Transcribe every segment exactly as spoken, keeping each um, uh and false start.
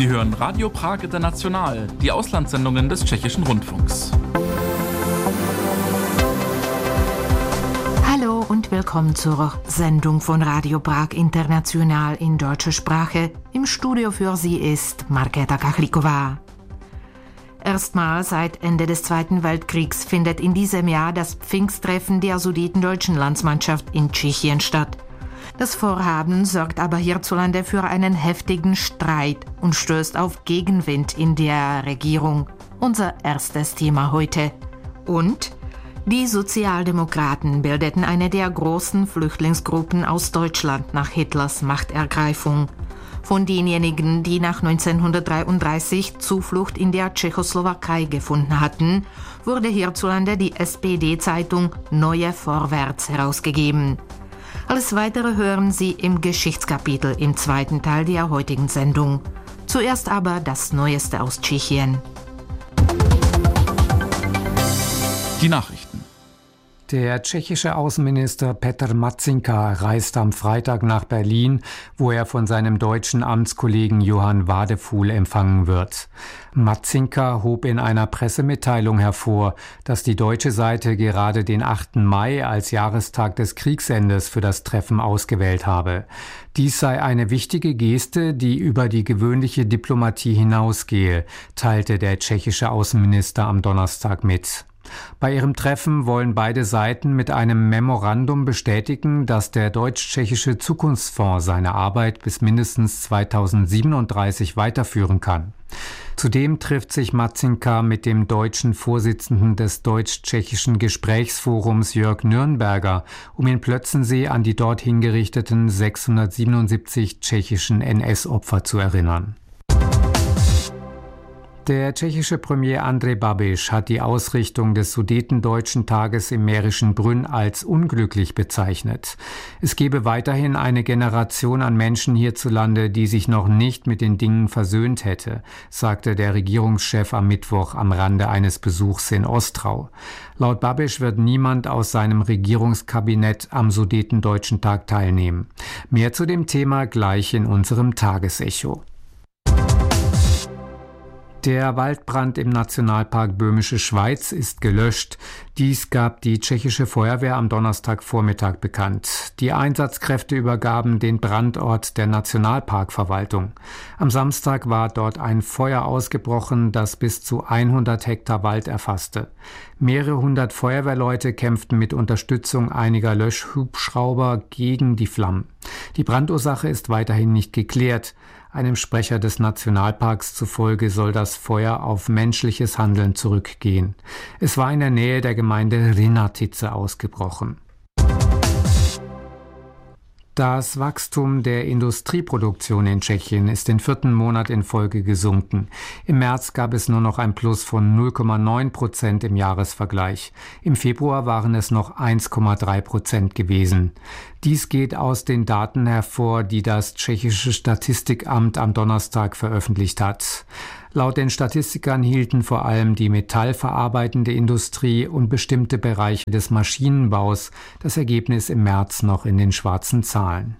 Sie hören Radio Prag International, die Auslandssendungen des Tschechischen Rundfunks. Hallo und willkommen zur Sendung von Radio Prag International in deutscher Sprache. Im Studio für Sie ist Markéta Kachlíková. Erstmals seit Ende des Zweiten Weltkriegs findet in diesem Jahr das Pfingsttreffen der sudetendeutschen Landsmannschaft in Tschechien statt. Das Vorhaben sorgt aber hierzulande für einen heftigen Streit und stößt auf Gegenwind in der Regierung. Unser erstes Thema heute. Und die Sozialdemokraten bildeten eine der großen Flüchtlingsgruppen aus Deutschland nach Hitlers Machtergreifung. Von denjenigen, die nach neunzehnhundertdreiunddreißig Zuflucht in der Tschechoslowakei gefunden hatten, wurde hierzulande die S P D-Zeitung Neue Vorwärts herausgegeben. Alles Weitere hören Sie im Geschichtskapitel im zweiten Teil der heutigen Sendung. Zuerst aber das Neueste aus Tschechien. Die Nachrichten. Der tschechische Außenminister Petr Marcinka reist am Freitag nach Berlin, wo er von seinem deutschen Amtskollegen Johann Wadefuhl empfangen wird. Marcinka hob in einer Pressemitteilung hervor, dass die deutsche Seite gerade den achten Mai als Jahrestag des Kriegsendes für das Treffen ausgewählt habe. Dies sei eine wichtige Geste, die über die gewöhnliche Diplomatie hinausgehe, teilte der tschechische Außenminister am Donnerstag mit. Bei ihrem Treffen wollen beide Seiten mit einem Memorandum bestätigen, dass der deutsch-tschechische Zukunftsfonds seine Arbeit bis mindestens zweitausendsiebenunddreißig weiterführen kann. Zudem trifft sich Marcinka mit dem deutschen Vorsitzenden des deutsch-tschechischen Gesprächsforums Jörg Nürnberger, um in Plötzensee an die dort hingerichteten sechshundertsiebenundsiebzig tschechischen N S-Opfer zu erinnern. Der tschechische Premier Andrej Babiš hat die Ausrichtung des Sudetendeutschen Tages im Mährischen Brünn als unglücklich bezeichnet. Es gebe weiterhin eine Generation an Menschen hierzulande, die sich noch nicht mit den Dingen versöhnt hätte, sagte der Regierungschef am Mittwoch am Rande eines Besuchs in Ostrau. Laut Babiš wird niemand aus seinem Regierungskabinett am Sudetendeutschen Tag teilnehmen. Mehr zu dem Thema gleich in unserem Tagesecho. Der Waldbrand im Nationalpark Böhmische Schweiz ist gelöscht. Dies gab die tschechische Feuerwehr am Donnerstagvormittag bekannt. Die Einsatzkräfte übergaben den Brandort der Nationalparkverwaltung. Am Samstag war dort ein Feuer ausgebrochen, das bis zu hundert Hektar Wald erfasste. Mehrere hundert Feuerwehrleute kämpften mit Unterstützung einiger Löschhubschrauber gegen die Flammen. Die Brandursache ist weiterhin nicht geklärt. Einem Sprecher des Nationalparks zufolge soll das Feuer auf menschliches Handeln zurückgehen. Es war in der Nähe der Gemeinde Rinatice ausgebrochen. Das Wachstum der Industrieproduktion in Tschechien ist den vierten Monat in Folge gesunken. Im März gab es nur noch ein Plus von null Komma neun Prozent im Jahresvergleich. Im Februar waren es noch eins Komma drei Prozent gewesen. Dies geht aus den Daten hervor, die das tschechische Statistikamt am Donnerstag veröffentlicht hat. Laut den Statistikern hielten vor allem die metallverarbeitende Industrie und bestimmte Bereiche des Maschinenbaus das Ergebnis im März noch in den schwarzen Zahlen.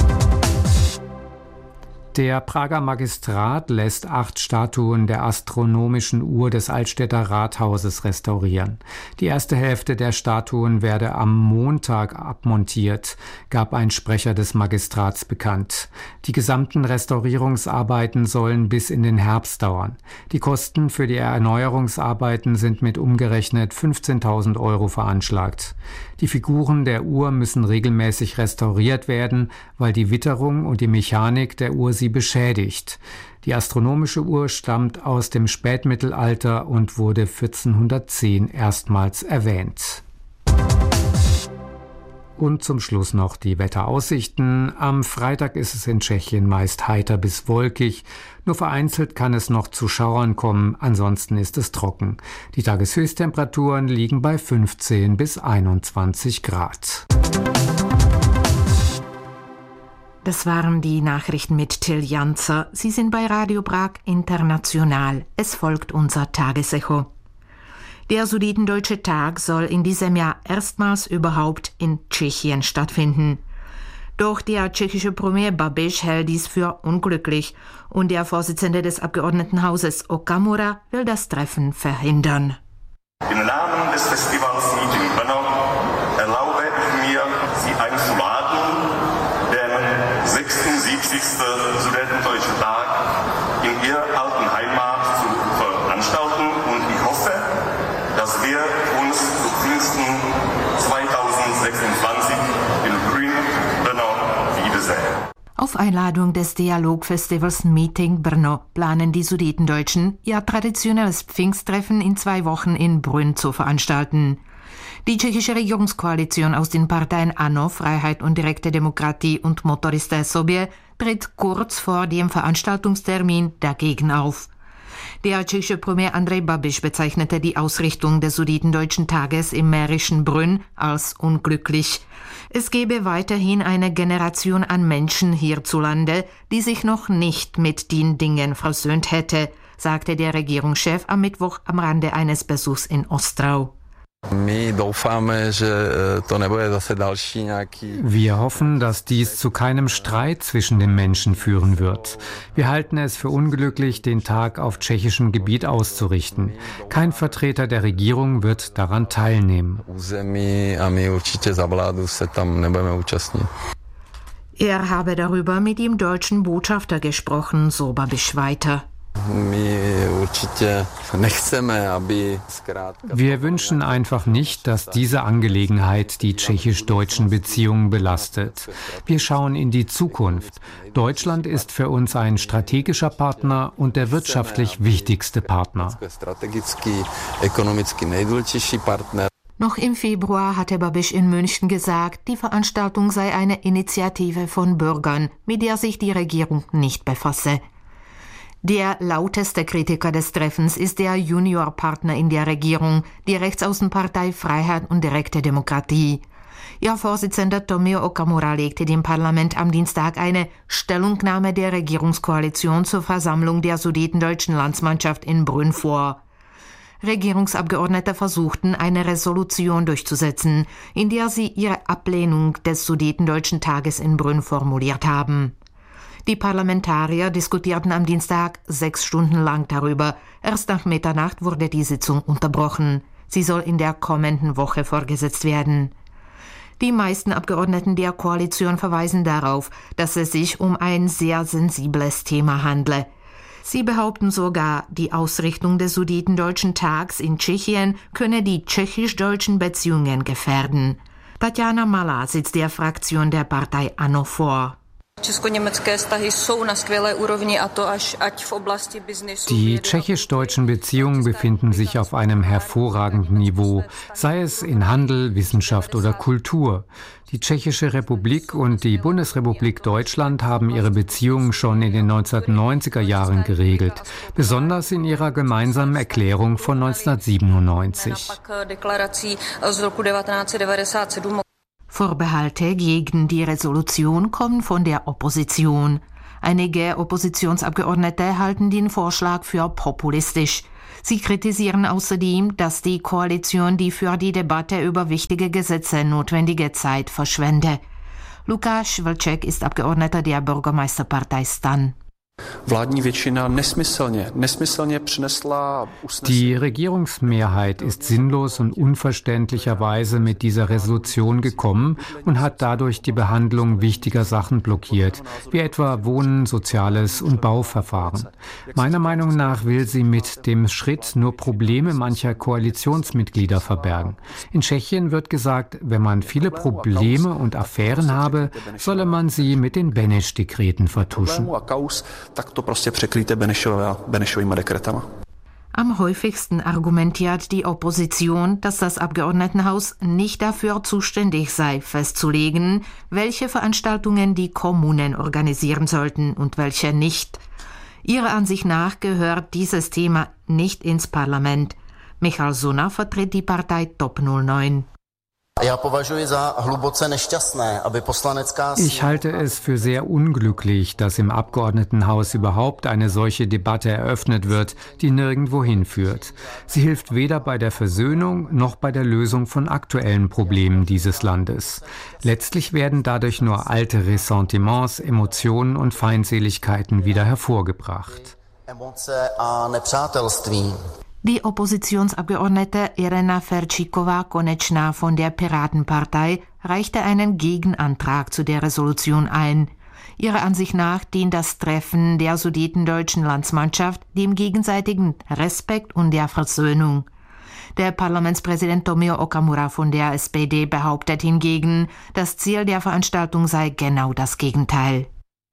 Der Prager Magistrat lässt acht Statuen der astronomischen Uhr des Altstädter Rathauses restaurieren. Die erste Hälfte der Statuen werde am Montag abmontiert, gab ein Sprecher des Magistrats bekannt. Die gesamten Restaurierungsarbeiten sollen bis in den Herbst dauern. Die Kosten für die Erneuerungsarbeiten sind mit umgerechnet fünfzehntausend Euro veranschlagt. Die Figuren der Uhr müssen regelmäßig restauriert werden, weil die Witterung und die Mechanik der Uhr sie beschädigt. Die astronomische Uhr stammt aus dem Spätmittelalter und wurde vierzehnhundertzehn erstmals erwähnt. Und zum Schluss noch die Wetteraussichten. Am Freitag ist es in Tschechien meist heiter bis wolkig. Nur vereinzelt kann es noch zu Schauern kommen, ansonsten ist es trocken. Die Tageshöchsttemperaturen liegen bei fünfzehn bis einundzwanzig Grad. Das waren die Nachrichten mit Till Janzer. Sie sind bei Radio Prag International. Es folgt unser Tagesecho. Der Sudetendeutsche Tag soll in diesem Jahr erstmals überhaupt in Tschechien stattfinden. Doch der tschechische Premier Babiš hält dies für unglücklich und der Vorsitzende des Abgeordnetenhauses Okamura will das Treffen verhindern. Im Namen des Festivals Meeting Brno erlaube ich mir, Sie einzuladen, den sechsundsiebzigsten Sudetendeutschen Tag in Ihrer alten Heimat zu veranstalten, und ich hoffe, dass wir uns zu Pfingsten zweitausendsechsundzwanzig in Brünn, Brno wiedersehen. Auf Einladung des Dialogfestivals Meeting Brno planen die Sudetendeutschen, ihr traditionelles Pfingsttreffen in zwei Wochen in Brünn zu veranstalten. Die tschechische Regierungskoalition aus den Parteien ANO, Freiheit und direkte Demokratie und Motoristé Sobě tritt kurz vor dem Veranstaltungstermin dagegen auf. Der tschechische Premier Andrej Babiš bezeichnete die Ausrichtung des Sudetendeutschen Tages im mährischen Brünn als unglücklich. Es gebe weiterhin eine Generation an Menschen hierzulande, die sich noch nicht mit den Dingen versöhnt hätte, sagte der Regierungschef am Mittwoch am Rande eines Besuchs in Ostrau. Wir hoffen, dass dies zu keinem Streit zwischen den Menschen führen wird. Wir halten es für unglücklich, den Tag auf tschechischem Gebiet auszurichten. Kein Vertreter der Regierung wird daran teilnehmen. Er habe darüber mit dem deutschen Botschafter gesprochen, so Babiš weiter. Wir wünschen einfach nicht, dass diese Angelegenheit die tschechisch-deutschen Beziehungen belastet. Wir schauen in die Zukunft. Deutschland ist für uns ein strategischer Partner und der wirtschaftlich wichtigste Partner. Noch im Februar hatte Babiš in München gesagt, die Veranstaltung sei eine Initiative von Bürgern, mit der sich die Regierung nicht befasse. Der lauteste Kritiker des Treffens ist der Juniorpartner in der Regierung, die Rechtsaußenpartei Freiheit und direkte Demokratie. Ihr Vorsitzender Tomio Okamura legte dem Parlament am Dienstag eine Stellungnahme der Regierungskoalition zur Versammlung der sudetendeutschen Landsmannschaft in Brünn vor. Regierungsabgeordnete versuchten, eine Resolution durchzusetzen, in der sie ihre Ablehnung des Sudetendeutschen Tages in Brünn formuliert haben. Die Parlamentarier diskutierten am Dienstag sechs Stunden lang darüber. Erst nach Mitternacht wurde die Sitzung unterbrochen. Sie soll in der kommenden Woche fortgesetzt werden. Die meisten Abgeordneten der Koalition verweisen darauf, dass es sich um ein sehr sensibles Thema handle. Sie behaupten sogar, die Ausrichtung des Sudetendeutschen Tags in Tschechien könne die tschechisch-deutschen Beziehungen gefährden. Tatjana Malá sitzt der Fraktion der Partei ANO vor. Die tschechisch-deutschen Beziehungen befinden sich auf einem hervorragenden Niveau, sei es in Handel, Wissenschaft oder Kultur. Die Tschechische Republik und die Bundesrepublik Deutschland haben ihre Beziehungen schon in den neunzehnhundertneunziger Jahren geregelt, besonders in ihrer gemeinsamen Erklärung von neunzehnhundertsiebenundneunzig. Vorbehalte gegen die Resolution kommen von der Opposition. Einige Oppositionsabgeordnete halten den Vorschlag für populistisch. Sie kritisieren außerdem, dass die Koalition die für die Debatte über wichtige Gesetze notwendige Zeit verschwende. Lukáš Vlček ist Abgeordneter der Bürgermeisterpartei Stan. Die Regierungsmehrheit ist sinnlos und unverständlicherweise mit dieser Resolution gekommen und hat dadurch die Behandlung wichtiger Sachen blockiert, wie etwa Wohnen, Soziales und Bauverfahren. Meiner Meinung nach will sie mit dem Schritt nur Probleme mancher Koalitionsmitglieder verbergen. In Tschechien wird gesagt, wenn man viele Probleme und Affären habe, solle man sie mit den Beneš-Dekreten vertuschen. Tak to prostě překrýte Benešovými dekretama. Am häufigsten argumentiert die Opposition, dass das Abgeordnetenhaus nicht dafür zuständig sei, festzulegen, welche Veranstaltungen die Kommunen organisieren sollten und welche nicht. Ihrer Ansicht nach gehört dieses Thema nicht ins Parlament. Michal Zuna vertritt die Partei Top null neun. Ich halte es für sehr unglücklich, dass im Abgeordnetenhaus überhaupt eine solche Debatte eröffnet wird, die nirgendwo hinführt. Sie hilft weder bei der Versöhnung noch bei der Lösung von aktuellen Problemen dieses Landes. Letztlich werden dadurch nur alte Ressentiments, Emotionen und Feindseligkeiten wieder hervorgebracht. Die Oppositionsabgeordnete Irena Ferčíková-Konečná von der Piratenpartei reichte einen Gegenantrag zu der Resolution ein. Ihrer Ansicht nach dient das Treffen der sudetendeutschen Landsmannschaft dem gegenseitigen Respekt und der Versöhnung. Der Parlamentspräsident Tomio Okamura von der S P D behauptet hingegen, das Ziel der Veranstaltung sei genau das Gegenteil.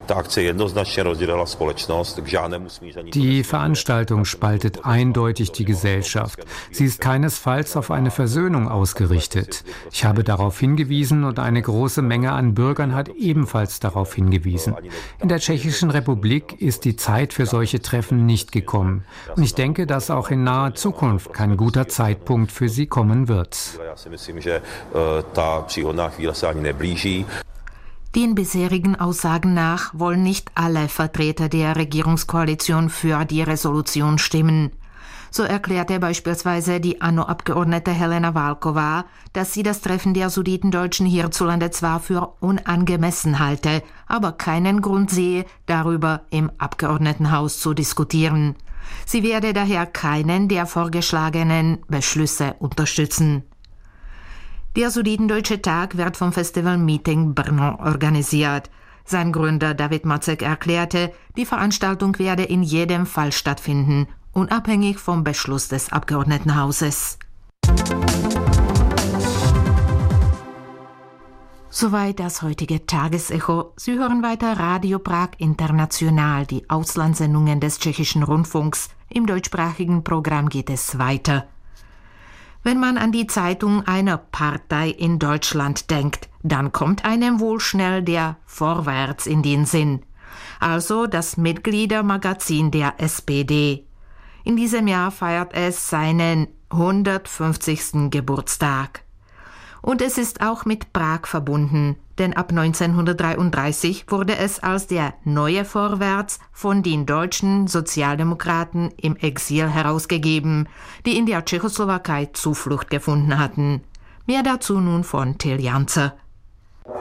Die Veranstaltung spaltet eindeutig die Gesellschaft. Sie ist keinesfalls auf eine Versöhnung ausgerichtet. Ich habe darauf hingewiesen und eine große Menge an Bürgern hat ebenfalls darauf hingewiesen. In der Tschechischen Republik ist die Zeit für solche Treffen nicht gekommen. Und ich denke, dass auch in naher Zukunft kein guter Zeitpunkt für sie kommen wird. Den bisherigen Aussagen nach wollen nicht alle Vertreter der Regierungskoalition für die Resolution stimmen. So erklärte beispielsweise die A N O-Abgeordnete Helena Válková, dass sie das Treffen der Sudetendeutschen hierzulande zwar für unangemessen halte, aber keinen Grund sehe, darüber im Abgeordnetenhaus zu diskutieren. Sie werde daher keinen der vorgeschlagenen Beschlüsse unterstützen. Der Sudetendeutsche Tag wird vom Festival Meeting Brno organisiert. Sein Gründer David Macek erklärte, die Veranstaltung werde in jedem Fall stattfinden, unabhängig vom Beschluss des Abgeordnetenhauses. Soweit das heutige Tagesecho. Sie hören weiter Radio Prag International, die Auslandssendungen des Tschechischen Rundfunks. Im deutschsprachigen Programm geht es weiter. Wenn man an die Zeitung einer Partei in Deutschland denkt, dann kommt einem wohl schnell der Vorwärts in den Sinn. Also das Mitgliedermagazin der S P D. In diesem Jahr feiert es seinen hundertfünfzigsten Geburtstag. Und es ist auch mit Prag verbunden, denn ab neunzehnhundertdreiunddreißig wurde es als der neue Vorwärts von den deutschen Sozialdemokraten im Exil herausgegeben, die in der Tschechoslowakei Zuflucht gefunden hatten. Mehr dazu nun von Till Janzer.